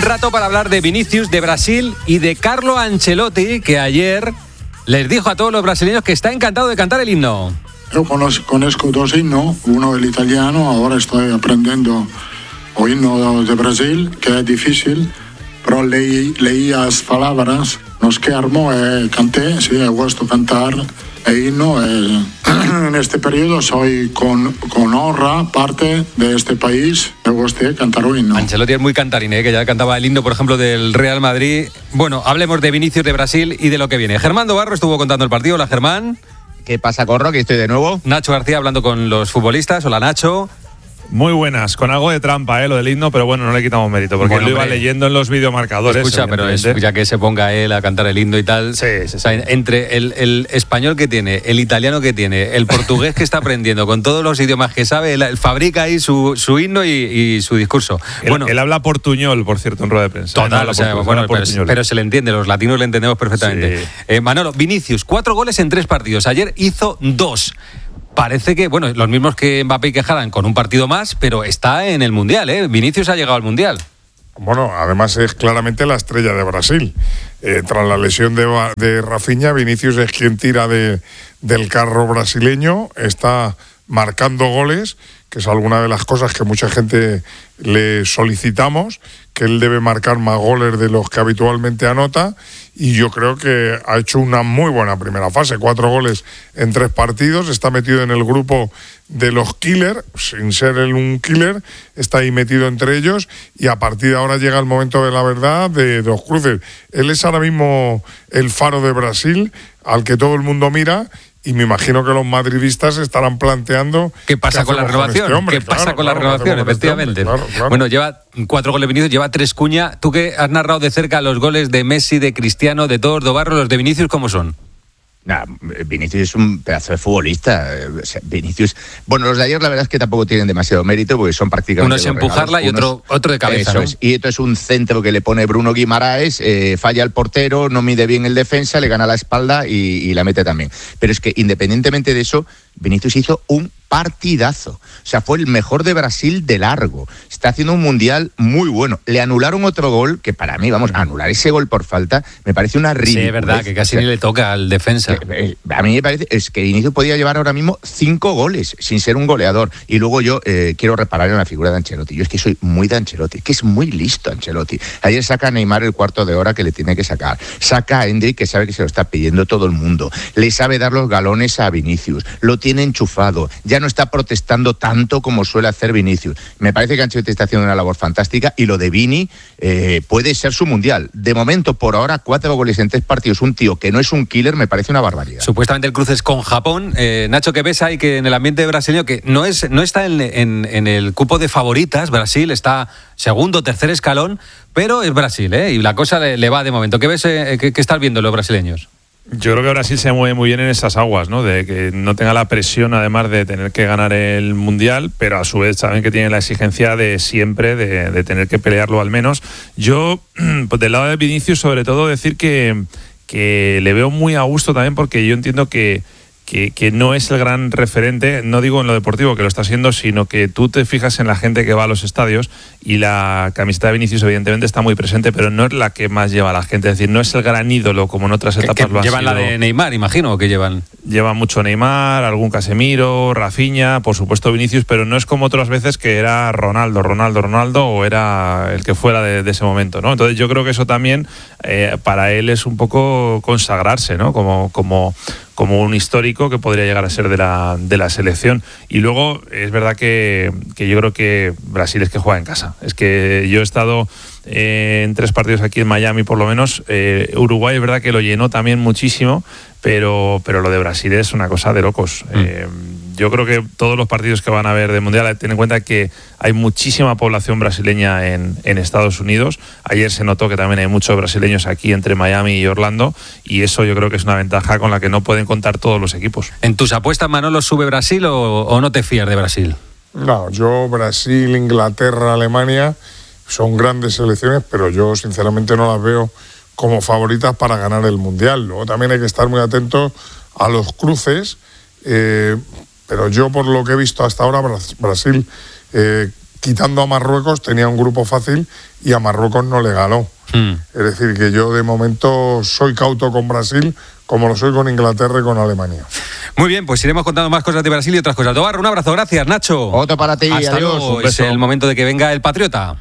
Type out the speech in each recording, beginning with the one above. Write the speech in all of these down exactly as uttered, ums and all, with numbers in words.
rato para hablar de Vinicius, de Brasil y de Carlo Ancelotti, que ayer les dijo a todos los brasileños que está encantado de cantar el himno. Yo conozco, conozco dos himnos, uno el italiano, ahora estoy aprendiendo el himno de Brasil, que es difícil, pero leí, leí las palabras, nos que armó y canté, sí, he gusto cantar el himno. Eh, en este periodo soy con, con honra parte de este país, me gusta cantar el himno. Ancelotti es muy cantarín, ¿eh? Que ya cantaba el himno, por ejemplo, del Real Madrid. Bueno, hablemos de Vinicius, de Brasil y de lo que viene. Germán Dobarro estuvo contando el partido. Hola, Germán. ¿Qué pasa, Corro? Que estoy de nuevo. Nacho García hablando con los futbolistas. Hola, Nacho. Muy buenas, con algo de trampa, ¿eh? Lo del himno, pero bueno, no le quitamos mérito, porque bueno, lo iba leyendo en los videomarcadores. Escucha, pero es, ya que se ponga él a cantar el himno y tal. Sí, sí, sí. O sea, entre el, el español que tiene, el italiano que tiene, el portugués que está aprendiendo, con todos los idiomas que sabe, él, él fabrica ahí su, su himno y, y su discurso. Él, bueno, él habla portuñol, por cierto, en rueda de prensa. Total, o sea, bueno, pero, pero se le entiende, los latinos le entendemos perfectamente. Sí. Eh, Manolo, Vinicius, cuatro goles en tres partidos. Ayer hizo dos. Parece que, bueno, los mismos que Mbappé y que Haaland con un partido más, pero está en el Mundial, ¿eh? Vinicius ha llegado al Mundial. Bueno, además es claramente la estrella de Brasil. Eh, tras la lesión de, de Rafinha, Vinicius es quien tira de, del carro brasileño, está marcando goles, que es alguna de las cosas que mucha gente le solicitamos, que él debe marcar más goles de los que habitualmente anota, y yo creo que ha hecho una muy buena primera fase, cuatro goles en tres partidos, está metido en el grupo de los killer, sin ser él un killer, está ahí metido entre ellos, y a partir de ahora llega el momento de la verdad de, de los cruces. Él es ahora mismo el faro de Brasil, al que todo el mundo mira, y me imagino que los madridistas estarán planteando ¿qué pasa ¿qué con la renovación? Con este ¿Qué pasa claro, con claro, la renovación? Efectivamente. Este hombre, claro, claro. Bueno, lleva cuatro goles Vinicius, lleva tres Cuña. Tú que has narrado de cerca los goles de Messi, de Cristiano, de todos, Dobarro, los de Vinicius, ¿cómo son? Nah, Vinicius es un pedazo de futbolista. O sea, Vinicius, bueno, los de ayer la verdad es que tampoco tienen demasiado mérito porque son prácticamente uno es empujarla y otro otro de cabeza, eso ¿no? es. Y esto es un centro que le pone Bruno Guimaraes, eh, falla el portero, no mide bien el defensa, le gana la espalda y, y la mete también. Pero es que independientemente de eso, Vinicius hizo un partidazo. O sea, fue el mejor de Brasil de largo. Está haciendo un mundial muy bueno. Le anularon otro gol, que para mí, vamos, a anular ese gol por falta, me parece una ridiculez. Sí, es verdad, que casi o sea, ni le toca al defensa. Que, a mí me parece, es que Vinicius podía llevar ahora mismo cinco goles, sin ser un goleador. Y luego yo eh, quiero reparar en la figura de Ancelotti. Yo es que soy muy de Ancelotti, que es muy listo Ancelotti. Ayer saca a Neymar el cuarto de hora que le tiene que sacar. Saca a Endrick, que sabe que se lo está pidiendo todo el mundo. Le sabe dar los galones a Vinicius. Lo tiene enchufado. Ya no está protestando tanto como suele hacer Vinicius. Me parece que Ancelotti está haciendo una labor fantástica y lo de Vini eh, puede ser su mundial. De momento, por ahora, cuatro goles en tres partidos, un tío que no es un killer, me parece una barbaridad. Supuestamente el cruce es con Japón. Eh, Nacho, ¿qué ves ahí que en el ambiente brasileño, que no es no está en, en, en el cupo de favoritas, Brasil está segundo, tercer escalón, pero es Brasil, ¿eh? Y la cosa le, le va de momento. ¿Qué ves, eh, qué, qué están viendo los brasileños? Yo creo que Brasil se mueve muy bien en esas aguas, ¿no? De que no tenga la presión, además de tener que ganar el Mundial, pero a su vez saben que tiene la exigencia de siempre, de, de tener que pelearlo al menos. Yo, pues del lado de Vinicius, sobre todo decir que, que le veo muy a gusto también, porque yo entiendo que Que, que no es el gran referente, no digo en lo deportivo que lo está siendo, sino que tú te fijas en la gente que va a los estadios y la camiseta de Vinicius evidentemente está muy presente, pero no es la que más lleva a la gente, es decir, no es el gran ídolo como en otras etapas que, que lo ha llevan sido. La de Neymar, imagino, ¿o que llevan? Llevan mucho Neymar, algún Casemiro, Rafinha, por supuesto Vinicius, pero no es como otras veces que era Ronaldo, Ronaldo, Ronaldo o era el que fuera de, de ese momento, ¿no? Entonces yo creo que eso también eh, para él es un poco consagrarse, ¿no? Como, como como un histórico que podría llegar a ser de la, de la selección. Y luego es verdad que, que yo creo que Brasil es que juega en casa. Es que yo he estado eh, en tres partidos aquí en Miami por lo menos. Eh, Uruguay es verdad que lo llenó también muchísimo, pero, pero lo de Brasil es una cosa de locos. Mm. Eh, yo creo que todos los partidos que van a haber de Mundial, ten en cuenta que hay muchísima población brasileña en, en Estados Unidos. Ayer se notó que también hay muchos brasileños aquí entre Miami y Orlando, y eso yo creo que es una ventaja con la que no pueden contar todos los equipos. ¿En tus apuestas, Manolo, sube Brasil o, o no te fías de Brasil? No, yo Brasil, Inglaterra, Alemania son grandes selecciones, pero yo sinceramente no las veo como favoritas para ganar el Mundial. Luego también hay que estar muy atentos a los cruces, eh, pero yo por lo que he visto hasta ahora, Brasil eh, quitando a Marruecos, tenía un grupo fácil y a Marruecos no le ganó. Mm. Es decir, que yo de momento soy cauto con Brasil, como lo soy con Inglaterra y con Alemania. Muy bien, pues iremos contando más cosas de Brasil y otras cosas. Tobarro, un abrazo, gracias, Nacho. Otro para ti, Hasta adiós. luego. Es el momento de que venga el Patriota.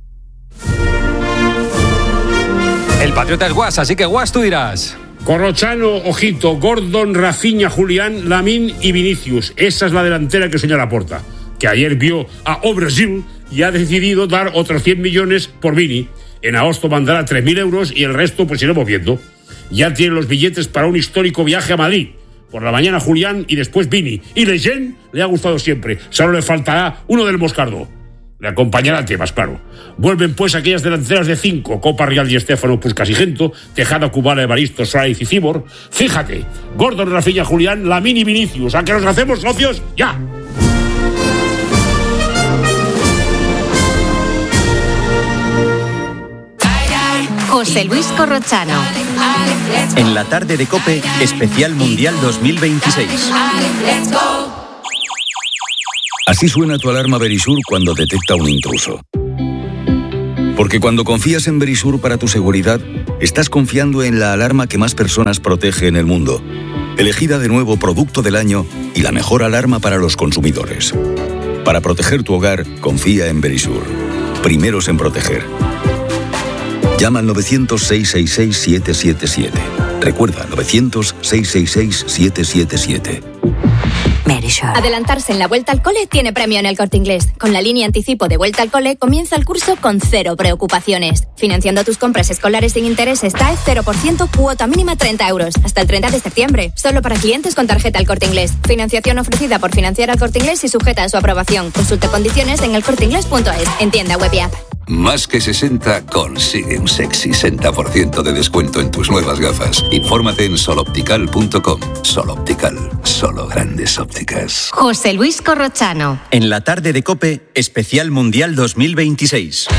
El Patriota es Guas, así que Guas, tú dirás. Corrochano, ojito, Gordon, Rafinha, Julián, Lamine y Vinicius. Esa es la delantera que señala Laporta, que ayer vio a O Brasil y ha decidido dar otros cien millones por Vini. En agosto mandará tres mil euros y el resto pues iremos viendo. Ya tiene los billetes para un histórico viaje a Madrid. Por la mañana Julián y después Vini. Y Leyen le ha gustado siempre. Solo le faltará uno del Moscardo. Le acompañará Tebas, claro. Vuelven pues aquellas delanteras de cinco: Copa, Rial, Di Stéfano, Puskás y Gento, Tejada, Kubala, Evaristo, Suárez y Cibor. Fíjate, Gordon, Rafinha, Julián, Lamine y Vinicius. ¿A que nos hacemos socios? ¡Ya! José Luis Corrochano. En la tarde de COPE, especial Mundial dos mil veintiséis. Así suena tu alarma Verisur cuando detecta un intruso. Porque cuando confías en Verisur para tu seguridad, estás confiando en la alarma que más personas protege en el mundo. Elegida de nuevo Producto del Año y la mejor alarma para los consumidores. Para proteger tu hogar, confía en Verisur. Primeros en proteger. Llama al novecientos, seiscientos sesenta y seis, siete siete siete. Recuerda, novecientos, seiscientos sesenta y seis, siete siete siete. Adelantarse en la Vuelta al Cole tiene premio en El Corte Inglés. Con la línea anticipo de Vuelta al Cole comienza el curso con cero preocupaciones. Financiando tus compras escolares sin intereses, T A E cero por ciento, cuota mínima treinta euros. Hasta el treinta de septiembre. Solo para clientes con tarjeta El Corte Inglés. Financiación ofrecida por Financiar al Corte Inglés y sujeta a su aprobación. Consulta condiciones en elcorteinglés punto es. En tienda web y app. Más que sesenta, consigue un sexy sesenta por ciento de descuento en tus nuevas gafas. Infórmate en soloptical punto com. Sol Optical, solo grandes ópticas. José Luis Corrochano. En la tarde de COPE, especial Mundial dos mil veintiséis.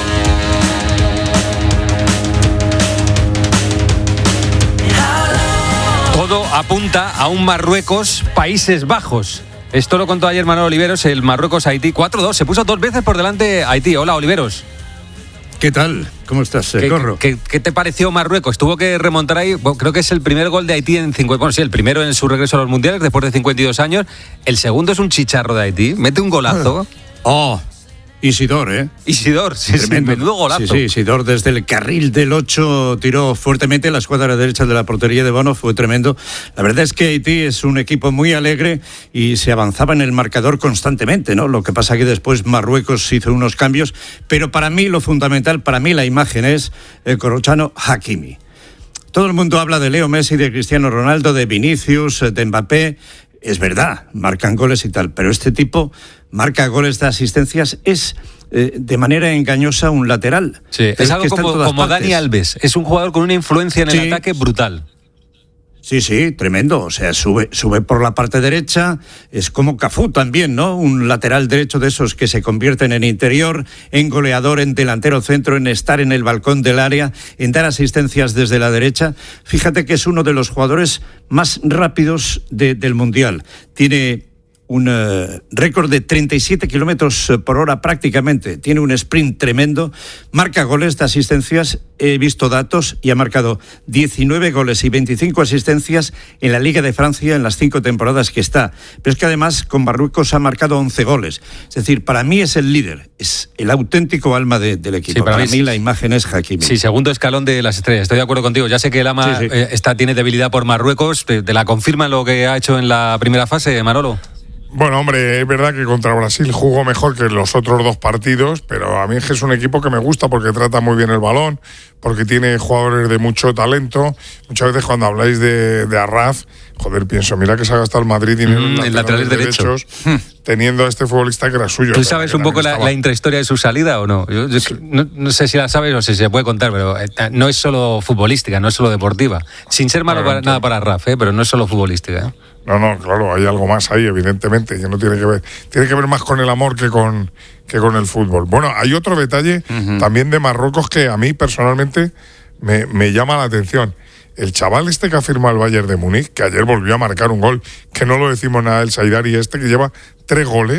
Todo apunta a un Marruecos-Países Bajos. Esto lo contó ayer Manuel Oliveros, el Marruecos-Haití cuatro dos. Se puso dos veces por delante Haití. Hola, Oliveros. ¿Qué tal? ¿Cómo estás, ¿Qué, Corro? ¿qué, qué te pareció Marruecos? Tuvo que remontar ahí, bueno, creo que es el primer gol de Haití en cincuenta, bueno, sí, el primero en su regreso a los mundiales después de cincuenta y dos años. El segundo es un chicharro de Haití, mete un golazo. ¡Oh! Isidor, ¿eh? Isidor, sí, sí, menudo golazo. Sí, sí, Isidor desde el carril del ocho tiró fuertemente la escuadra derecha de la portería de Bono, fue tremendo. La verdad es que Haití es un equipo muy alegre y se avanzaba en el marcador constantemente, ¿no? Lo que pasa que después Marruecos hizo unos cambios, pero para mí lo fundamental, para mí la imagen es el Corrochano Hakimi. Todo el mundo habla de Leo Messi, de Cristiano Ronaldo, de Vinicius, de Mbappé. Es verdad, marcan goles y tal, pero este tipo marca goles de asistencias, es eh, de manera engañosa un lateral. Sí, es, es algo como, como Dani Alves, es un jugador con una influencia en el sí. ataque brutal. Sí, sí, tremendo, o sea, sube, sube por la parte derecha, es como Cafú también, ¿no? Un lateral derecho de esos que se convierten en interior, en goleador, en delantero centro, en estar en el balcón del área, en dar asistencias desde la derecha. Fíjate que es uno de los jugadores más rápidos de, del Mundial. Tiene un uh, récord de treinta y siete kilómetros por hora prácticamente, tiene un sprint tremendo, marca goles de asistencias, he visto datos y ha marcado diecinueve goles y veinticinco asistencias en la Liga de Francia en las cinco temporadas que está, pero es que además con Marruecos ha marcado once goles, es decir, para mí es el líder, es el auténtico alma de, del equipo, sí, para, para mí, mí la imagen es Hakimi. Sí, segundo escalón de las estrellas, estoy de acuerdo contigo, ya sé que el ama sí, sí. Eh, está, tiene debilidad por Marruecos, te, te la confirma lo que ha hecho en la primera fase, Manolo. Bueno, hombre, es verdad que contra Brasil jugó mejor que los otros dos partidos, pero a mí es un equipo que me gusta porque trata muy bien el balón, porque tiene jugadores de mucho talento. Muchas veces cuando habláis de, de Arraz, joder, pienso, mira que se ha gastado el Madrid dinero mm, en laterales derechos, derechos teniendo a este futbolista que era suyo. ¿Tú sabes un poco la, la intrahistoria de su salida o no? Yo, yo sí. no? No sé si la sabes o si se puede contar, pero no es solo futbolística, no es solo deportiva. Sin ser malo para, nada para Arraz, ¿eh? Pero no es solo futbolística, ¿eh? No, no, claro, hay algo más ahí, evidentemente, que no tiene que ver, tiene que ver más con el amor que con, que con el fútbol. Bueno, hay otro detalle uh-huh. también de Marruecos que a mí personalmente me, me llama la atención. El chaval este que ha firmado el Bayern de Múnich, que ayer volvió a marcar un gol, que no lo decimos nada, el Saidari este, que lleva tres goles,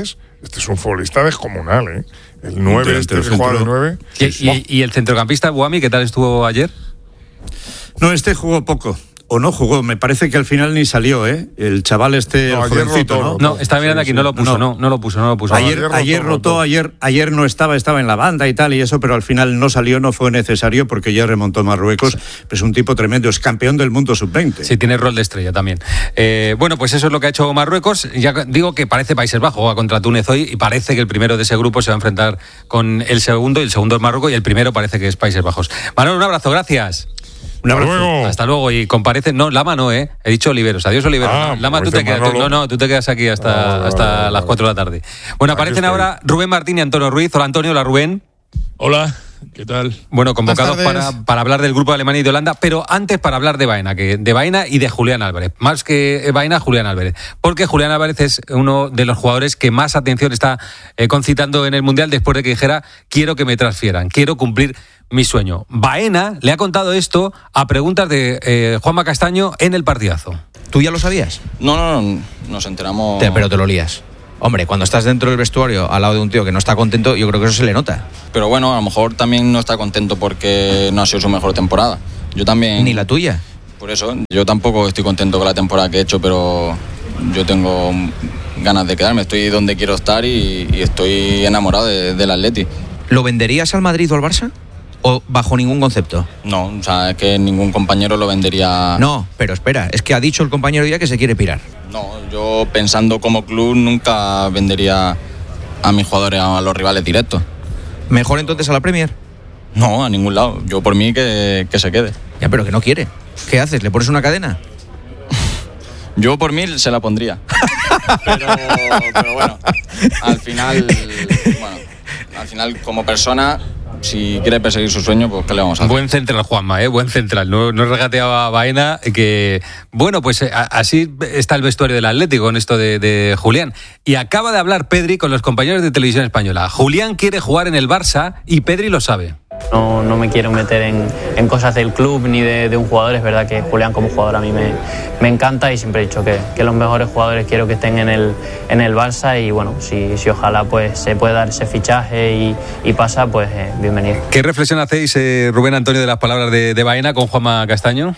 Este es un futbolista descomunal, ¿eh? El nueve, este que juega de nueve. ¿Y, y, ¿Y el centrocampista Buami, qué tal estuvo ayer? No, este jugó poco. O no jugó, me parece que al final ni salió, ¿eh? El chaval este, no, el jovencito, rotó, ¿no? No, estaba mirando sí, aquí, sí. no lo puso, no. no, no lo puso, no lo puso. Ayer, ayer, ayer rotó, rotó, ayer, ayer no estaba, estaba en la banda y tal y eso, pero al final no salió, no fue necesario porque ya remontó Marruecos. Sí. Es un tipo tremendo, es campeón del mundo sub veinte. Sí, tiene rol de estrella también. Eh, bueno, pues eso es lo que ha hecho Marruecos. Ya digo que parece Países Bajos, juega contra Túnez hoy y parece que el primero de ese grupo se va a enfrentar con el segundo y el segundo es Marruecos y el primero parece que es Países Bajos. Manuel, un abrazo, gracias. Un abrazo. Hasta luego. Hasta luego. Y comparece. No, Lama no, ¿eh? He dicho Oliveros. Adiós, Oliveros. Ah, Lama, tú te quedas. Tú, no, no, tú te quedas aquí hasta, ah, hasta vale, las cuatro de la tarde. Bueno, aquí aparecen estoy. Ahora Rubén Martín y Antonio Ruiz. Hola, Antonio. Hola, Rubén. Hola. ¿Qué tal? Bueno, convocados para, para hablar del grupo de Alemania y de Holanda, pero antes para hablar de Baena, que de Baena y de Julián Álvarez. Más que Baena, Julián Álvarez. Porque Julián Álvarez es uno de los jugadores que más atención está eh, concitando en el Mundial después de que dijera, quiero que me transfieran, quiero cumplir mi sueño. Baena le ha contado esto a preguntas de eh, Juanma Castaño en el partidazo. ¿Tú ya lo sabías? No, no, no, nos enteramos... Te, pero te lo lías. Hombre, cuando estás dentro del vestuario al lado de un tío que no está contento, yo creo que eso se le nota. Pero bueno, a lo mejor también no está contento porque no ha sido su mejor temporada. Yo también... ¿Ni la tuya? Por eso, yo tampoco estoy contento con la temporada que he hecho, pero yo tengo ganas de quedarme. Estoy donde quiero estar y, y estoy enamorado de, del Atleti. ¿Lo venderías al Madrid o al Barça? ¿O bajo ningún concepto? No, o sea, es que ningún compañero lo vendería... No, pero espera, es que ha dicho el compañero ya que se quiere pirar. No, yo pensando como club nunca vendería a mis jugadores a los rivales directos. ¿Mejor entonces a la Premier? No, a ningún lado. Yo por mí que, que se quede. Ya, pero que no quiere. ¿Qué haces? ¿Le pones una cadena? Yo por mí se la pondría. pero, pero bueno, al final, bueno, al final como persona... Si quiere perseguir su sueño, pues ¿qué le vamos a hacer? Buen central, Juanma, ¿eh? Buen central. No, no regateaba a Baena, que... Bueno, pues a, así está el vestuario del Atlético con esto de, de Julián. Y acaba de hablar Pedri con los compañeros de Televisión Española. Julián quiere jugar en el Barça y Pedri lo sabe. No, no me quiero meter en, en cosas del club ni de, de un jugador. Es verdad que Julián como jugador a mí me, me encanta y siempre he dicho que, que los mejores jugadores quiero que estén en el, en el Barça y bueno, si, si ojalá pues se puede dar ese fichaje y, y pasa, pues eh, bienvenido. ¿Qué reflexión hacéis, eh, Rubén Antonio, de las palabras de, de Baena con Juanma Castaño?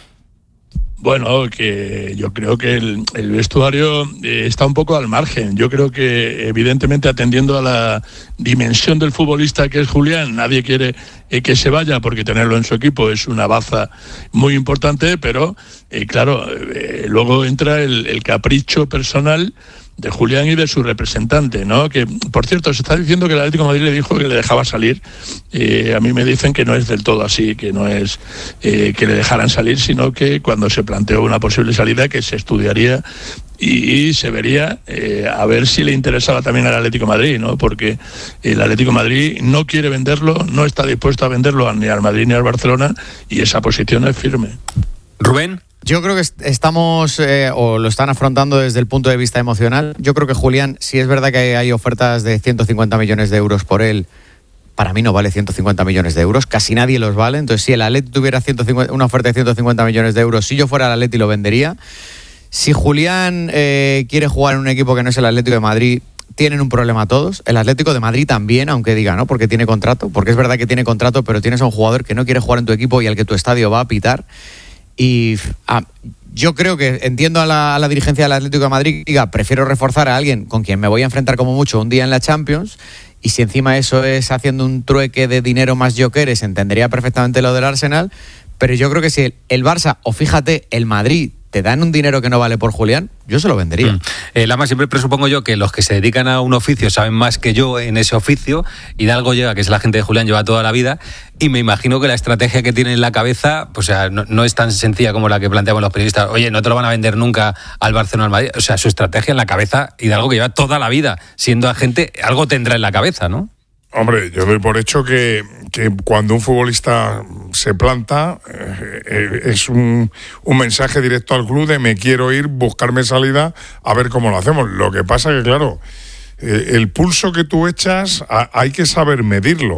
Bueno, que yo creo que el, el vestuario eh, está un poco al margen. Yo creo que evidentemente atendiendo a la dimensión del futbolista que es Julián, nadie quiere eh, que se vaya porque tenerlo en su equipo es una baza muy importante, pero eh, claro, eh, luego entra el, el capricho personal de Julián y de su representante, ¿no? Que, por cierto, se está diciendo que el Atlético de Madrid le dijo que le dejaba salir. Eh, a mí me dicen que no es del todo así, que no es eh, que le dejaran salir, sino que cuando se planteó una posible salida, que se estudiaría y, y se vería eh, a ver si le interesaba también al Atlético de Madrid, ¿no? Porque el Atlético de Madrid no quiere venderlo, no está dispuesto a venderlo ni al Madrid ni al Barcelona y esa posición es firme. Rubén. Yo creo que estamos, eh, o lo están afrontando desde el punto de vista emocional. Yo creo que Julián, si es verdad que hay ofertas de ciento cincuenta millones de euros por él, para mí no vale ciento cincuenta millones de euros, casi nadie los vale. Entonces, si el Atleti tuviera ciento cincuenta, una oferta de ciento cincuenta millones de euros, si yo fuera el Atleti lo vendería. Si Julián eh, quiere jugar en un equipo que no es el Atlético de Madrid, tienen un problema todos. El Atlético de Madrid también, aunque diga, ¿no? Porque tiene contrato, porque es verdad que tiene contrato, pero tienes a un jugador que no quiere jugar en tu equipo y al que tu estadio va a pitar. Y ah, yo creo que entiendo a la, a la dirigencia del Atlético de Madrid que diga, prefiero reforzar a alguien con quien me voy a enfrentar como mucho un día en la Champions, y si encima eso es haciendo un trueque de dinero más jokeres, entendería perfectamente lo del Arsenal, pero yo creo que si el, el Barça, o fíjate, el Madrid, te dan un dinero que no vale por Julián, yo se lo vendería. Mm. Eh, Lama, siempre presupongo yo que los que se dedican a un oficio saben más que yo en ese oficio, y de algo llega, que es la gente de Julián, lleva toda la vida, y me imagino que la estrategia que tiene en la cabeza, pues, o sea, no, no es tan sencilla como la que planteamos los periodistas. Oye, no te lo van a vender nunca al Barcelona o al Madrid. O sea, su estrategia en la cabeza, y de algo que lleva toda la vida siendo agente, algo tendrá en la cabeza, ¿no? Hombre, yo doy por hecho que, que cuando un futbolista se planta eh, es un, un mensaje directo al club de me quiero ir, buscarme salida, a ver cómo lo hacemos. Lo que pasa que, claro, eh, el pulso que tú echas a, hay que saber medirlo.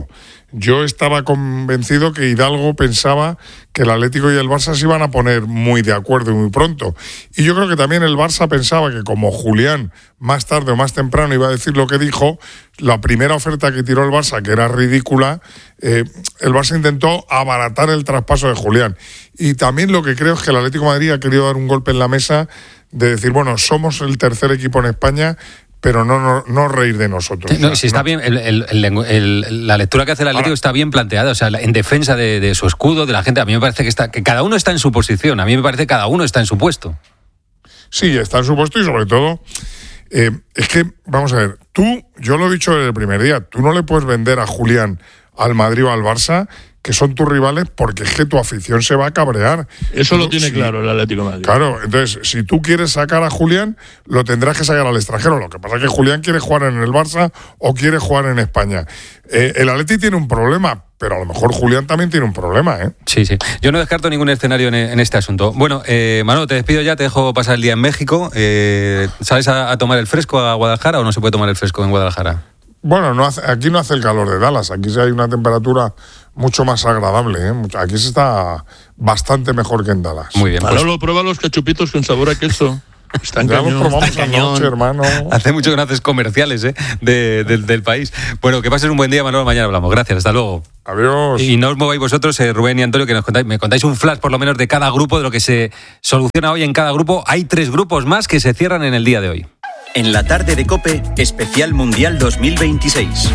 yo estaba convencido que Hidalgo pensaba que el Atlético y el Barça se iban a poner muy de acuerdo y muy pronto. Y yo creo que también el Barça pensaba que como Julián más tarde o más temprano iba a decir lo que dijo, la primera oferta que tiró el Barça, que era ridícula, eh, el Barça intentó abaratar el traspaso de Julián. Y también lo que creo es que el Atlético de Madrid ha querido dar un golpe en la mesa de decir, bueno, somos el tercer equipo en España, pero no, no, no reír de nosotros. No, o sea, si está no. bien, el, el, el, el, la lectura que hace el Atlético Ahora, está bien planteada, o sea, en defensa de, de su escudo, de la gente. A mí me parece que está que cada uno está en su posición, a mí me parece que cada uno está en su puesto. Sí, está en su puesto y sobre todo, eh, es que, vamos a ver, tú, yo lo he dicho desde el primer día, tú no le puedes vender a Julián al Madrid o al Barça, que son tus rivales, porque es que tu afición se va a cabrear. Eso tú, lo tiene si, claro el Atlético de Madrid. Claro, entonces, si tú quieres sacar a Julián, lo tendrás que sacar al extranjero. Lo que pasa es que Julián quiere jugar en el Barça o quiere jugar en España. Eh, el Atleti tiene un problema, pero a lo mejor Julián también tiene un problema, ¿eh? Sí, sí. Yo no descarto ningún escenario en, en este asunto. Bueno, eh, Manolo, te despido ya, te dejo pasar el día en México. Eh, ¿Sales a, a tomar el fresco a Guadalajara o no se puede tomar el fresco en Guadalajara? Bueno, no hace, aquí no hace el calor de Dallas, aquí sí hay una temperatura mucho más agradable, ¿eh? Aquí se está bastante mejor que en Dallas. Muy bien. Manolo, pues prueba los cachupitos con sabor a queso. Están ya los cañón. probamos Están anoche, cañón. hermano. Hace mucho que no haces comerciales, ¿eh? de, de, del país. Bueno, que pases un buen día, Manolo, mañana hablamos. Gracias, hasta luego. Adiós. Y no os mováis vosotros, eh, Rubén y Antonio, que nos contáis, me contáis un flash por lo menos de cada grupo, de lo que se soluciona hoy en cada grupo. Hay tres grupos más que se cierran en el día de hoy. En la tarde de COPE, especial Mundial dos mil veintiséis.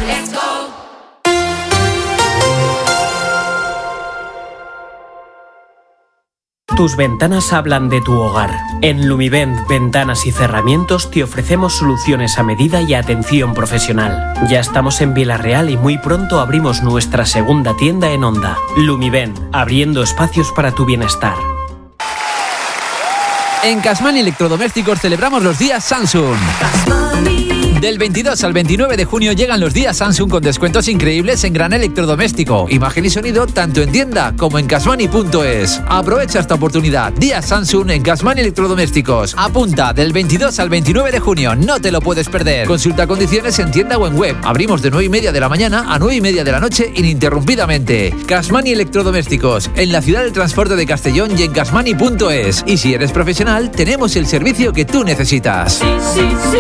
Tus ventanas hablan de tu hogar. En Lumivent Ventanas y Cerramientos te ofrecemos soluciones a medida y atención profesional. Ya estamos en Villarreal y muy pronto abrimos nuestra segunda tienda en Onda. Lumivent, abriendo espacios para tu bienestar. En Casmani Electrodomésticos celebramos los días Samsung. Del veintidós al veintinueve de junio llegan los días Samsung con descuentos increíbles en gran electrodoméstico, imagen y sonido tanto en tienda como en casmani punto es. Aprovecha esta oportunidad. Días Samsung en Casmani Electrodomésticos. Apunta del veintidós al veintinueve de junio. No te lo puedes perder. Consulta condiciones en tienda o en web. Abrimos de nueve y media de la mañana a nueve y media de la noche ininterrumpidamente. Casmani Electrodomésticos. En la ciudad del transporte de Castellón y en casmani punto es. Y si eres profesional, tenemos el servicio que tú necesitas. Sí, sí, sí.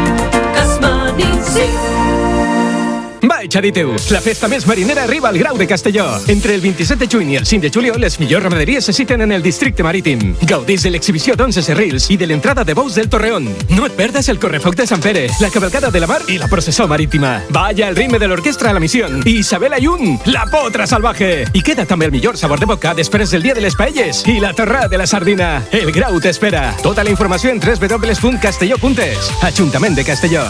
Sí. Va, Xariteu, la festa més marinera arriba al Grau de Castelló. Entre el vint-i-set de juny i el cinc de juliol, les millors ramaderies se citen en el districte marítim. Gaudís de l'exhibició d'onze serrils i de l'entrada de bous del Torreón. No et perdes el correfoc de Sant Pere, la cavalcada de la mar i la processó marítima. Vaya al ritme de l'orquestra a la Misión. I Isabel Ayun, la potra salvaje. I queda també el millor sabor de boca després del dia de les paelles i la torrada de la sardina. El Grau t'espera. Tota la informació en doble u doble u doble u punt castelló punt es. Ajuntament de Castelló.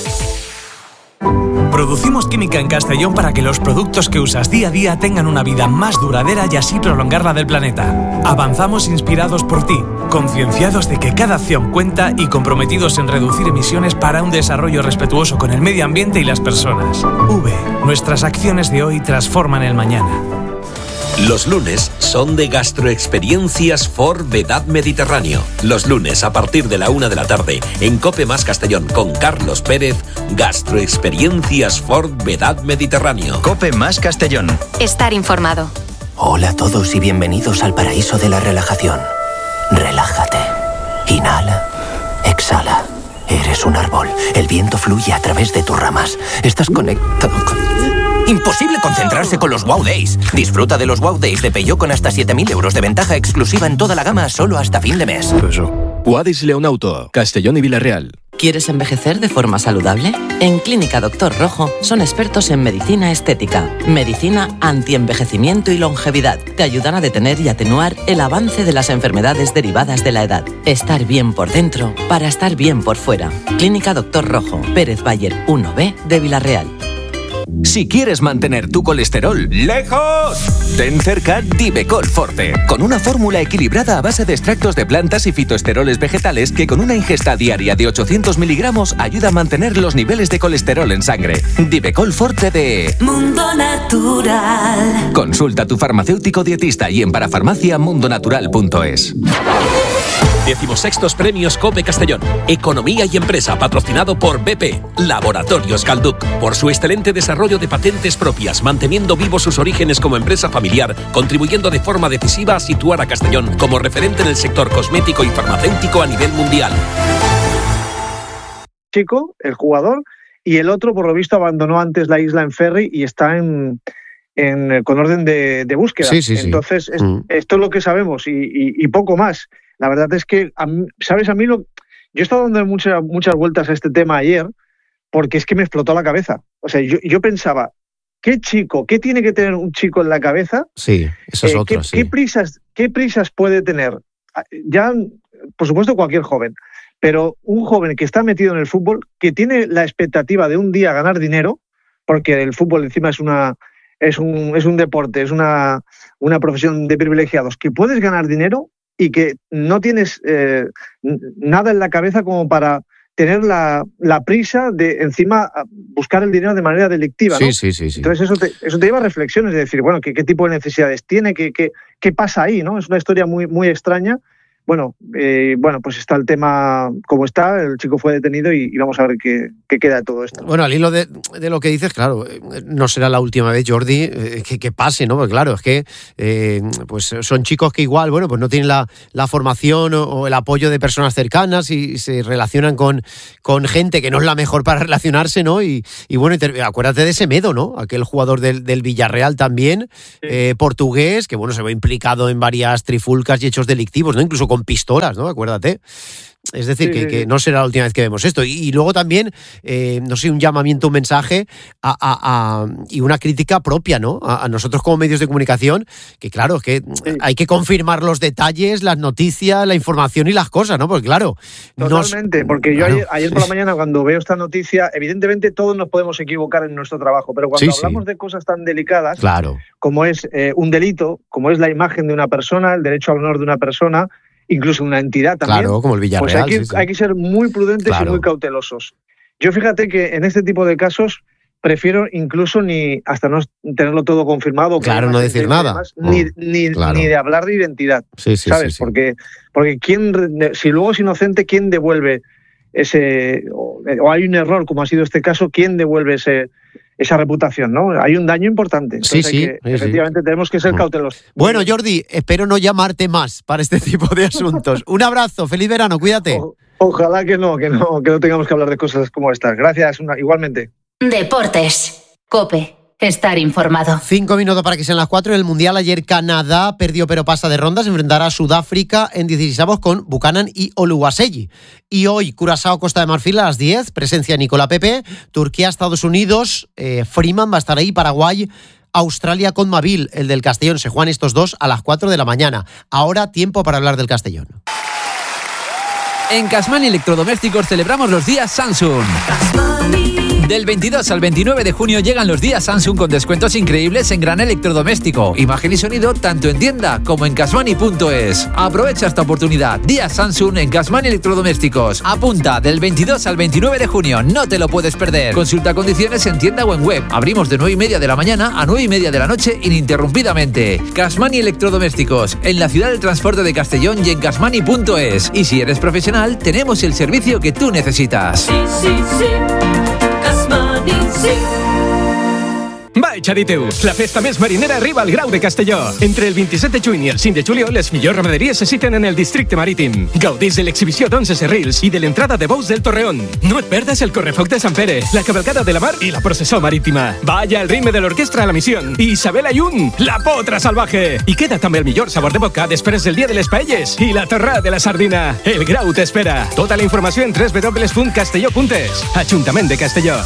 Producimos química en Castellón para que los productos que usas día a día tengan una vida más duradera y así prolongarla del planeta. Avanzamos inspirados por ti, concienciados de que cada acción cuenta y comprometidos en reducir emisiones para un desarrollo respetuoso con el medio ambiente y las personas. V, nuestras acciones de hoy transforman el mañana. Los lunes son de Gastroexperiencias Ford Vedad Mediterráneo. Los lunes a partir de la una de la tarde en COPE más Castellón con Carlos Pérez, Gastroexperiencias Ford Vedad Mediterráneo. COPE más Castellón. Estar informado. Hola a todos y bienvenidos al paraíso de la relajación. Relájate. Inhala. Exhala. Eres un árbol. El viento fluye a través de tus ramas. Estás conectado con... Imposible concentrarse con los Wow Days. Disfruta de los Wow Days de Peugeot con hasta siete mil euros de ventaja exclusiva en toda la gama solo hasta fin de mes. Guadis Leonauto, Castellón y Villarreal. ¿Quieres envejecer de forma saludable? En Clínica Doctor Rojo son expertos en medicina estética, medicina antienvejecimiento y longevidad. Te ayudan a detener y atenuar el avance de las enfermedades derivadas de la edad. Estar bien por dentro para estar bien por fuera. Clínica Doctor Rojo, Pérez Bayer uno B de Villarreal. Si quieres mantener tu colesterol lejos, ten cerca Divecol Forte, con una fórmula equilibrada a base de extractos de plantas y fitoesteroles vegetales que con una ingesta diaria de ochocientos miligramos ayuda a mantener los niveles de colesterol en sangre. Divecol Forte de Mundo Natural. Consulta a tu farmacéutico dietista y en parafarmacia mundonatural punto es. Decimosextos Premios COPE Castellón. Economía y Empresa, patrocinado por B P. Laboratorios Calduc. Por su excelente desarrollo de patentes propias, manteniendo vivos sus orígenes como empresa familiar, contribuyendo de forma decisiva a situar a Castellón como referente en el sector cosmético y farmacéutico a nivel mundial. Chico, el jugador, y el otro, por lo visto, abandonó antes la isla en ferry y está en, en con orden de, de búsqueda. Sí, sí, sí. Entonces, es, Mm. esto es lo que sabemos y, y, y poco más. La verdad es que, a mí- ¿sabes? A mí lo, yo he estado dando muchas, muchas vueltas a este tema ayer porque es que me explotó la cabeza. O sea, yo, yo pensaba, ¿qué chico, qué tiene que tener un chico en la cabeza? Sí, eso es Eh, otro, ¿qué, sí. qué prisas, ¿Qué prisas puede tener? Ya, por supuesto, cualquier joven, pero un joven que está metido en el fútbol, que tiene la expectativa de un día ganar dinero, porque el fútbol encima es una es un, es un deporte, es una, una profesión de privilegiados, que puedes ganar dinero y que no tienes eh, n- nada en la cabeza como para tener la, la prisa de encima a buscar el dinero de manera delictiva, ¿no? Sí, sí, sí, sí. Entonces eso te, eso te lleva a reflexiones de decir, bueno, ¿qué, qué tipo de necesidades tiene? ¿Qué, qué, qué pasa ahí? ¿No? Es una historia muy, muy extraña. Bueno, eh, bueno, pues está el tema como está, el chico fue detenido y, y vamos a ver qué, qué queda de todo esto. Bueno, al hilo de, de lo que dices, claro, eh, no será la última vez, Jordi, eh, que, que pase, ¿no? Porque claro, es que eh, pues son chicos que igual, bueno, pues no tienen la, la formación o, o el apoyo de personas cercanas y se relacionan con, con gente que no es la mejor para relacionarse, ¿no? Y, y bueno, y te- acuérdate de Semedo, ¿no? Aquel jugador del, del Villarreal también, eh, portugués, que bueno, se ve implicado en varias trifulcas y hechos delictivos, ¿no? Incluso con pistolas, ¿no? Acuérdate. Es decir, Sí, que, sí, que sí. no será la última vez que vemos esto. Y, y luego también, eh, no sé, un llamamiento, un mensaje a, a- a- y una crítica propia, ¿no? A, a nosotros como medios de comunicación, que claro, es que hay que confirmar los detalles, las noticias, la información y las cosas, ¿no? Porque claro, nos- Totalmente, porque yo claro. ayer, ayer por la mañana cuando veo esta noticia, evidentemente todos nos podemos equivocar en nuestro trabajo, pero cuando Sí, sí. hablamos de cosas tan delicadas, Claro. como es eh, un delito, como es la imagen de una persona, el derecho al honor de una persona, incluso una entidad también, Claro, como el Villarreal, pues hay que, sí, sí. hay que ser muy prudentes Claro. y muy cautelosos. Yo fíjate que en este tipo de casos prefiero incluso ni hasta no tenerlo todo confirmado. que Claro, hay no más decir gente y nada. demás, Mm, ni, ni, claro. ni de hablar de identidad, Sí, sí, ¿sabes? sí, sí. Porque, porque quién, re- si luego es inocente, ¿quién devuelve ese, o, o hay un error, como ha sido este caso, quién devuelve ese, esa reputación, ¿no? Hay un daño importante. Sí, Entonces hay sí, que- sí, sí. efectivamente tenemos que ser cautelosos. Bueno, Jordi, espero no llamarte más para este tipo de asuntos. Un abrazo, feliz verano, cuídate. Ojalá que no, que no, que no tengamos que hablar de cosas como estas. Gracias, una- igualmente. Deportes. COPE. Estar informado. Cinco minutos para que sean las cuatro. En el Mundial ayer Canadá perdió pero pasa de ronda. Se enfrentará a Sudáfrica en dieciseisavos con Buchanan y Oluwaseyi. Y hoy Curazao, Costa de Marfil a las diez. Presencia Nicola Pepe. Turquía, Estados Unidos. Eh, Freeman va a estar ahí. Paraguay, Australia con Mavil. El del Castellón. Se juegan estos dos a las cuatro de la mañana. Ahora tiempo para hablar del Castellón. En Casmani Electrodomésticos celebramos los días Samsung. Del veintidós al veintinueve de junio llegan los días Samsung con descuentos increíbles en gran electrodoméstico, imagen y sonido tanto en tienda como en casmani punto es. Aprovecha esta oportunidad. Días Samsung en Casmani Electrodomésticos. Apunta del veintidós al veintinueve de junio. No te lo puedes perder. Consulta condiciones en tienda o en web. Abrimos de nueve y media de la mañana a nueve y media de la noche ininterrumpidamente. Casmani Electrodomésticos. En la ciudad del transporte de Castellón y en casmani punto es. Y si eres profesional, tenemos el servicio que tú necesitas. Sí, sí, sí. Casmani, sí. Va echaditeu, la festa més marinera arriba al Grau de Castelló. Entre el vint-i-set de juny i el cinc de juliol, les millors ramaderies se citen en el districte marítim. Gaudís de l'exhibició d'onze serrils i de l'entrada de bous del Torreón. No et perdes el correfoc de Sant Pere, la cavalcada de la mar i la processó marítima. Balla el ritme de l'orquestra a la Misión. I Isabel Ayun, la potra salvaje. I queda també el millor sabor de boca després del dia de les paelles i la torrada de la sardina. El Grau t'espera. Tota la informació en doble u doble u doble u punt castelló punt es. Ajuntament de Castelló.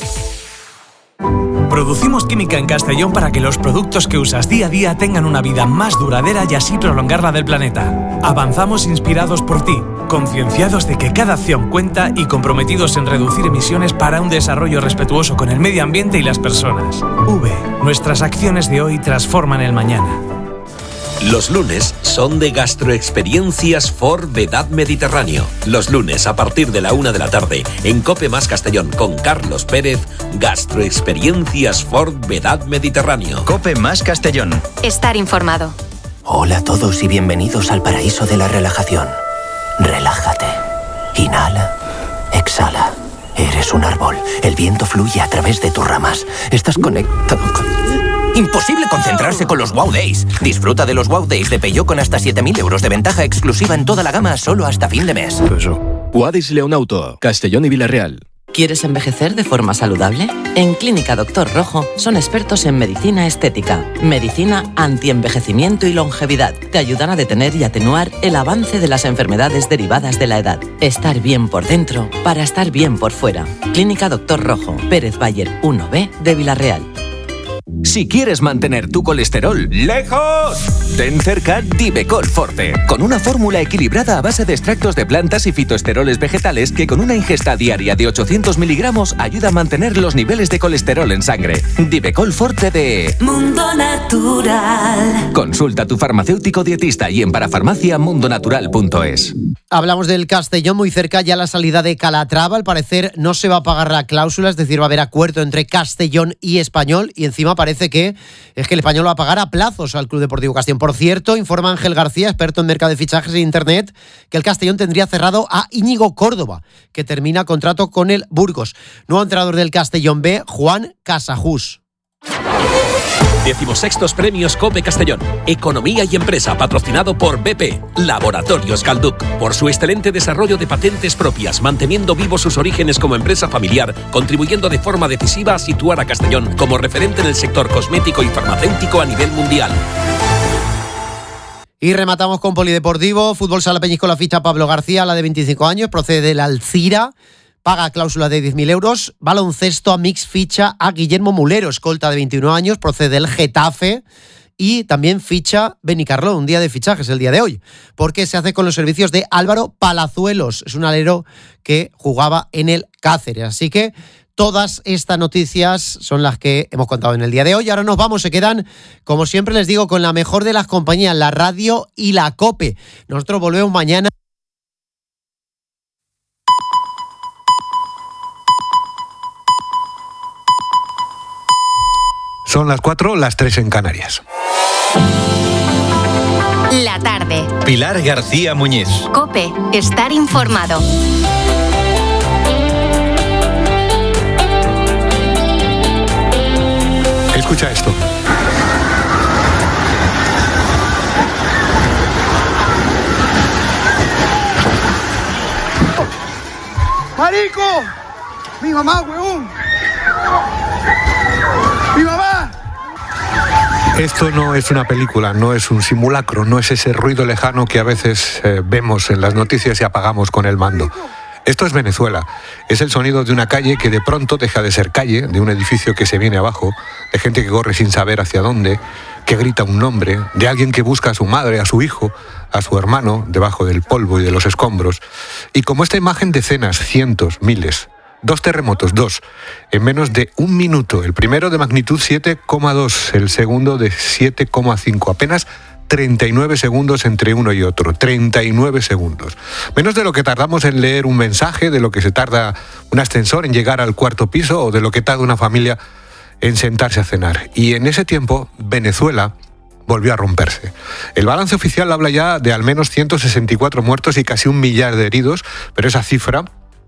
Producimos química en Castellón para que los productos que usas día a día tengan una vida más duradera y así prolongarla del planeta. Avanzamos inspirados por ti, concienciados de que cada acción cuenta y comprometidos en reducir emisiones para un desarrollo respetuoso con el medio ambiente y las personas. V. Nuestras acciones de hoy transforman el mañana. Los lunes son de Gastroexperiencias for Vedad Mediterráneo. Los lunes a partir de la una de la tarde en COPE más Castellón con Carlos Pérez, Gastroexperiencias for Vedad Mediterráneo. COPE más Castellón. Estar informado. Hola a todos y bienvenidos al paraíso de la relajación. Relájate. Inhala. Exhala. Eres un árbol. El viento fluye a través de tus ramas. Estás conectado con... Imposible concentrarse con los Wow Days. Disfruta de los Wow Days de Peugeot con hasta siete mil euros de ventaja exclusiva en toda la gama solo hasta fin de mes. Guadis León Auto, Castellón y Villarreal. ¿Quieres envejecer de forma saludable? En Clínica Doctor Rojo son expertos en medicina estética, medicina antienvejecimiento y longevidad. Te ayudan a detener y atenuar el avance de las enfermedades derivadas de la edad. Estar bien por dentro para estar bien por fuera. Clínica Doctor Rojo, Pérez Bayer uno B de Villarreal. Si quieres mantener tu colesterol lejos, ten cerca Divecol Forte, con una fórmula equilibrada a base de extractos de plantas y fitoesteroles vegetales que con una ingesta diaria de ochocientos miligramos ayuda a mantener los niveles de colesterol en sangre. Divecol Forte de Mundo Natural. Consulta a tu farmacéutico dietista y en parafarmacia mundonatural punto es. Hablamos del Castellón, muy cerca ya la salida de Calatrava. Al parecer no se va a pagar la cláusula, es decir, va a haber acuerdo entre Castellón y Español, y encima parece que es que el Español va a pagar a plazos al Club Deportivo Castellón. Por cierto, informa Ángel García, experto en mercado de fichajes e internet, que el Castellón tendría cerrado a Íñigo Córdoba, que termina contrato con el Burgos. Nuevo entrenador del Castellón B, Juan Casajús. Decimosextos Premios COPE Castellón. Economía y Empresa, patrocinado por B P. Laboratorios Calduc. Por su excelente desarrollo de patentes propias, manteniendo vivos sus orígenes como empresa familiar, contribuyendo de forma decisiva a situar a Castellón como referente en el sector cosmético y farmacéutico a nivel mundial. Y rematamos con polideportivo. Fútbol Sala Peñíscola ficha Pablo García, la de veinticinco años, procede del Alcira. Paga cláusula de diez mil euros. Baloncesto a Mix ficha a Guillermo Mulero, escolta de veintiuno años, procede del Getafe. Y también ficha Benicarló, un día de fichajes el día de hoy, porque se hace con los servicios de Álvaro Palazuelos. Es un alero que jugaba en el Cáceres. Así que todas estas noticias son las que hemos contado en el día de hoy. Ahora nos vamos, se quedan, como siempre les digo, con la mejor de las compañías, la radio y la COPE. Nosotros volvemos mañana. Son las cuatro, las tres en Canarias. La tarde. Pilar García Muñiz. COPE. Estar informado. Escucha esto. ¡Marico! ¡Mi mamá, huevón! ¡Mi mamá! Esto no es una película, no es un simulacro, no es ese ruido lejano que a veces eh, vemos en las noticias y apagamos con el mando. Esto es Venezuela. Es el sonido de una calle que de pronto deja de ser calle, de un edificio que se viene abajo, de gente que corre sin saber hacia dónde, que grita un nombre, de alguien que busca a su madre, a su hijo, a su hermano, debajo del polvo y de los escombros. Y como esta imagen, decenas, cientos, miles. Dos terremotos, dos, en menos de un minuto. El primero de magnitud siete coma dos, el segundo de siete coma cinco. Apenas treinta y nueve segundos entre uno y otro. treinta y nueve segundos. Menos de lo que tardamos en leer un mensaje, de lo que se tarda un ascensor en llegar al cuarto piso o de lo que tarda una familia en sentarse a cenar. Y en ese tiempo, Venezuela volvió a romperse. El balance oficial habla ya de al menos ciento sesenta y cuatro muertos y casi un millar de heridos, pero esa cifra,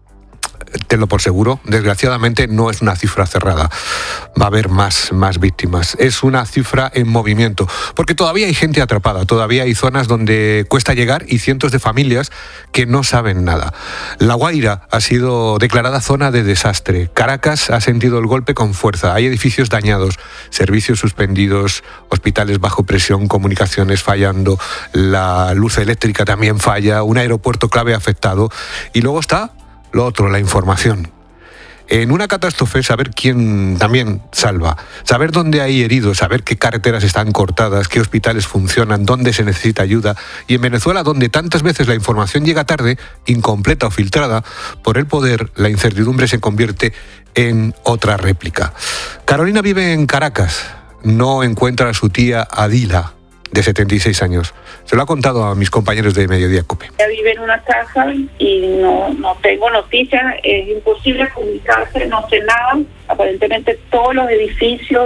tenlo por seguro, desgraciadamente no es una cifra cerrada. Va a haber más, más víctimas. Es una cifra en movimiento, porque todavía hay gente atrapada, todavía hay zonas donde cuesta llegar y cientos de familias que no saben nada. La Guaira ha sido declarada zona de desastre. Caracas ha sentido el golpe con fuerza. Hay edificios dañados, servicios suspendidos, hospitales bajo presión, comunicaciones fallando, la luz eléctrica también falla, un aeropuerto clave afectado. Y luego está lo otro, la información. En una catástrofe, saber quién también salva, saber dónde hay heridos, saber qué carreteras están cortadas, qué hospitales funcionan, dónde se necesita ayuda. Y en Venezuela, donde tantas veces la información llega tarde, incompleta o filtrada, por el poder, la incertidumbre se convierte en otra réplica. Carolina vive en Caracas, no encuentra a su tía Adila, de setenta y seis años. Se lo ha contado a mis compañeros de Mediodía COPE. Ella vive en una casa y no, no tengo noticias, es imposible comunicarse, no sé nada. Aparentemente todos los edificios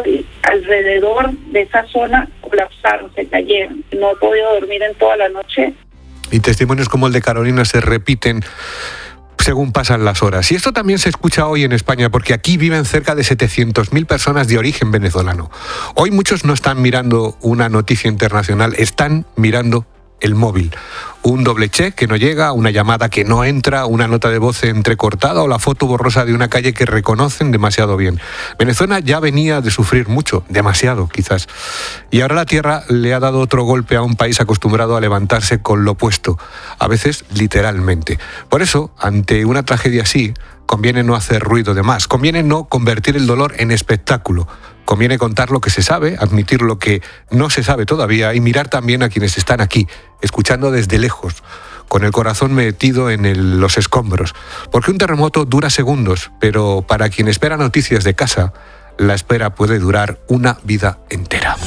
alrededor de esa zona colapsaron, se cayeron. No he podido dormir en toda la noche. Y testimonios como el de Carolina se repiten según pasan las horas. Y esto también se escucha hoy en España, porque aquí viven cerca de setecientas mil personas de origen venezolano. Hoy muchos no están mirando una noticia internacional, están mirando el móvil. Un doble check que no llega, una llamada que no entra, una nota de voz entrecortada o la foto borrosa de una calle que reconocen demasiado bien. Venezuela ya venía de sufrir mucho, demasiado quizás. Y ahora la tierra le ha dado otro golpe a un país acostumbrado a levantarse con lo opuesto, a veces literalmente. Por eso, ante una tragedia así, conviene no hacer ruido de más, conviene no convertir el dolor en espectáculo. Conviene contar lo que se sabe, admitir lo que no se sabe todavía y mirar también a quienes están aquí, escuchando desde lejos, con el corazón metido en el, los escombros. Porque un terremoto dura segundos, pero para quien espera noticias de casa, la espera puede durar una vida entera.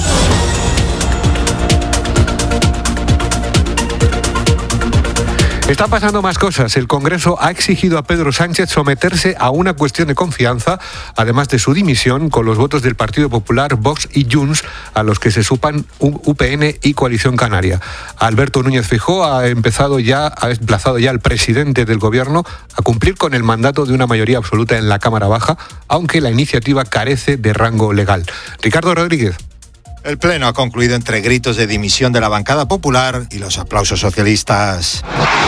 Están pasando más cosas. El Congreso ha exigido a Pedro Sánchez someterse a una cuestión de confianza, además de su dimisión, con los votos del Partido Popular, Vox y Junts, a los que se supan U P N y Coalición Canaria. Alberto Núñez Feijóo ha empezado ya, ha emplazado ya al presidente del Gobierno a cumplir con el mandato de una mayoría absoluta en la Cámara Baja, aunque la iniciativa carece de rango legal. Ricardo Rodríguez. El Pleno ha concluido entre gritos de dimisión de la bancada popular y los aplausos socialistas.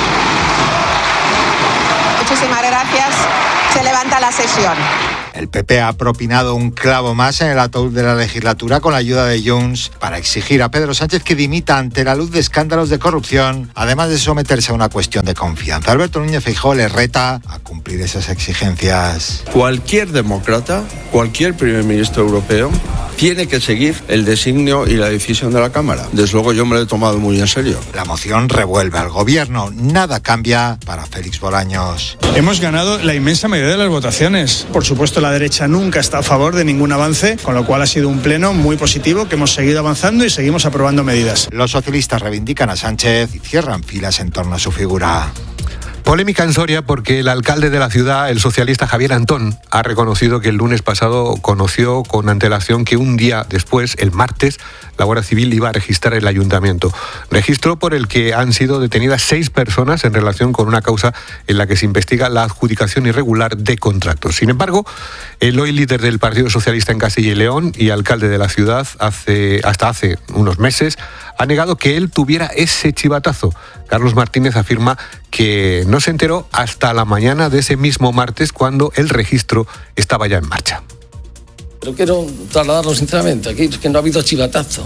Muchísimas gracias. Se levanta la sesión. El P P ha propinado un clavo más en el ataúd de la legislatura con la ayuda de Junts para exigir a Pedro Sánchez que dimita ante la luz de escándalos de corrupción, además de someterse a una cuestión de confianza. Alberto Núñez Feijóo le reta a cumplir esas exigencias. Cualquier demócrata, cualquier primer ministro europeo, tiene que seguir el designio y la decisión de la Cámara. Desde luego yo me lo he tomado muy en serio. La moción revuelve al gobierno. Nada cambia para Félix Bolaños. Hemos ganado la inmensa mayoría de las votaciones. Por supuesto, la derecha nunca está a favor de ningún avance, con lo cual ha sido un pleno muy positivo, que hemos seguido avanzando y seguimos aprobando medidas. Los socialistas reivindican a Sánchez y cierran filas en torno a su figura. Polémica en Soria porque el alcalde de la ciudad, el socialista Javier Antón, ha reconocido que el lunes pasado conoció con antelación que un día después, el martes, la Guardia Civil iba a registrar el ayuntamiento. Registro por el que han sido detenidas seis personas en relación con una causa en la que se investiga la adjudicación irregular de contratos. Sin embargo, el hoy líder del Partido Socialista en Castilla y León y alcalde de la ciudad hace, hasta hace unos meses ha negado que él tuviera ese chivatazo. Carlos Martínez afirma que no se enteró hasta la mañana de ese mismo martes, cuando el registro estaba ya en marcha. Pero quiero trasladarlo sinceramente, aquí es que no ha habido chivatazo,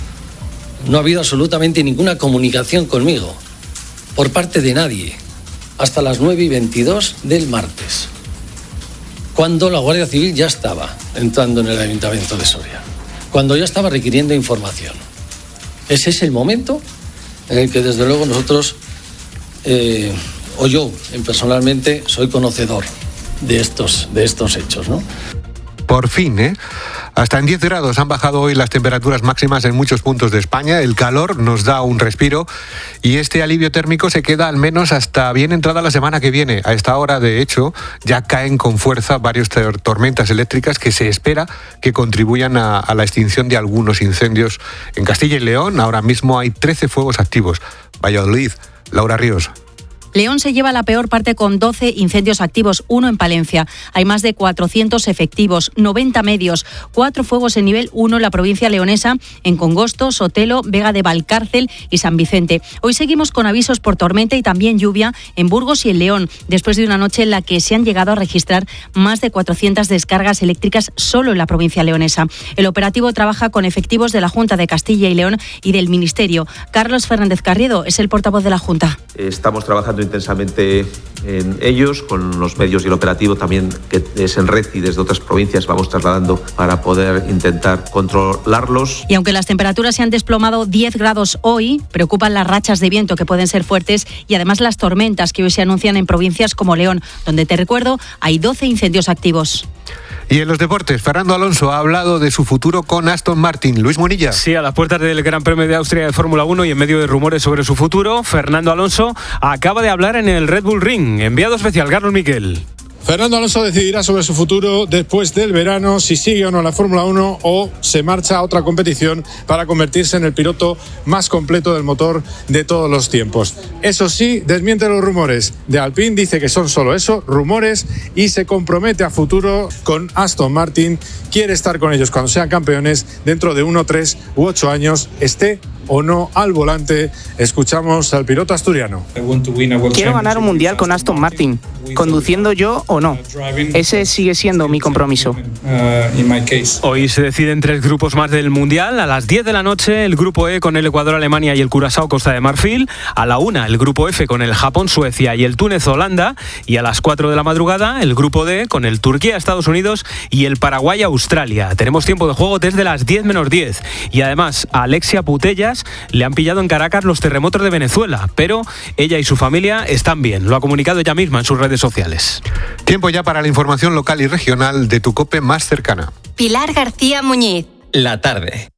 no ha habido absolutamente ninguna comunicación conmigo, por parte de nadie, hasta las nueve y veintidós del martes, cuando la Guardia Civil ya estaba entrando en el Ayuntamiento de Soria, cuando ya estaba requiriendo información. Ese es el momento en el que desde luego nosotros, eh, o yo personalmente, soy conocedor de estos, de estos hechos, ¿no? Por fin, ¿eh? Hasta en diez grados han bajado hoy las temperaturas máximas en muchos puntos de España. El calor nos da un respiro y este alivio térmico se queda al menos hasta bien entrada la semana que viene. A esta hora, de hecho, ya caen con fuerza varias tormentas eléctricas que se espera que contribuyan a, a la extinción de algunos incendios. En Castilla y León ahora mismo hay trece fuegos activos. Valladolid, Laura Ríos. León se lleva la peor parte con doce incendios activos, uno en Palencia. Hay más de cuatrocientos efectivos, noventa medios, cuatro fuegos en nivel uno en la provincia leonesa, en Congosto, Sotelo, Vega de Valcárcel y San Vicente. Hoy seguimos con avisos por tormenta y también lluvia en Burgos y en León, después de una noche en la que se han llegado a registrar más de cuatrocientas descargas eléctricas solo en la provincia leonesa. El operativo trabaja con efectivos de la Junta de Castilla y León y del Ministerio. Carlos Fernández Carriedo es el portavoz de la Junta. Estamos trabajando intensamente en ellos, con los medios y el operativo también que es en red y desde otras provincias vamos trasladando para poder intentar controlarlos. Y aunque las temperaturas se han desplomado diez grados hoy, preocupan las rachas de viento que pueden ser fuertes y además las tormentas que hoy se anuncian en provincias como León, donde, te recuerdo, hay doce incendios activos. Y en los deportes, Fernando Alonso ha hablado de su futuro con Aston Martin. Luis Monilla. Sí, a las puertas del Gran Premio de Austria de Fórmula uno y en medio de rumores sobre su futuro, Fernando Alonso acaba de hablar en el Red Bull Ring. Enviado especial, Carlos Miquel. Fernando Alonso decidirá sobre su futuro después del verano, si sigue o no la Fórmula uno o se marcha a otra competición para convertirse en el piloto más completo del motor de todos los tiempos. Eso sí, desmiente los rumores de Alpine, dice que son solo eso, rumores, y se compromete a futuro con Aston Martin. Quiere estar con ellos cuando sean campeones dentro de uno, tres u ocho años, esté o no al volante. Escuchamos al piloto asturiano. Quiero ganar un mundial con Aston Martin, conduciendo yo o no. Ese sigue siendo mi compromiso. Hoy se deciden tres grupos más del mundial. A las diez de la noche el grupo E con el Ecuador, Alemania y el Curazao, Costa de Marfil. A la una el grupo F con el Japón, Suecia y el Túnez, Holanda. Y a las cuatro de la madrugada el grupo D con el Turquía, Estados Unidos y el Paraguay, Australia. Tenemos tiempo de juego desde las diez menos diez. Y además a Alexia Putellas le han pillado en Caracas los terremotos de Venezuela, pero ella y su familia están bien. Lo ha comunicado ella misma en sus redes sociales. Tiempo ya para la información local y regional de tu COPE más cercana. Pilar García Muñiz. La tarde.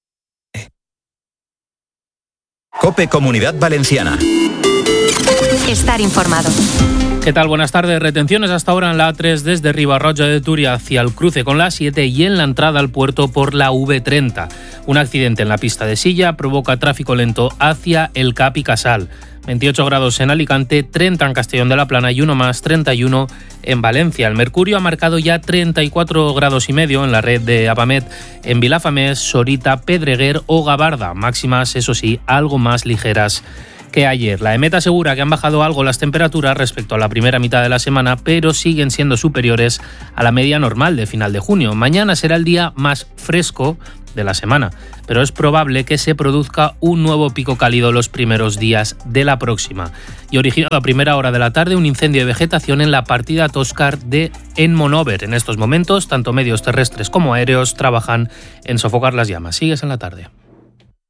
COPE Comunidad Valenciana. Estar informado. ¿Qué tal? Buenas tardes. Retenciones hasta ahora en la A tres desde Ribarroja de Turia hacia el cruce con la A siete y en la entrada al puerto por la V treinta. Un accidente en la pista de Silla provoca tráfico lento hacia el Cap y Casal. veintiocho grados en Alicante, treinta en Castellón de la Plana y uno más, treinta y uno en Valencia. El mercurio ha marcado ya treinta y cuatro grados y medio en la red de Apamet, en Vilafamés, Sorita, Pedreguer o Gabarda. Máximas, eso sí, algo más ligeras que ayer. La EMET asegura que han bajado algo las temperaturas respecto a la primera mitad de la semana, pero siguen siendo superiores a la media normal de final de junio. Mañana será el día más fresco de la semana, pero es probable que se produzca un nuevo pico cálido los primeros días de la próxima. Y originado a primera hora de la tarde un incendio de vegetación en la partida Toscar de Enmonover. En estos momentos, tanto medios terrestres como aéreos trabajan en sofocar las llamas. Sigues en la tarde.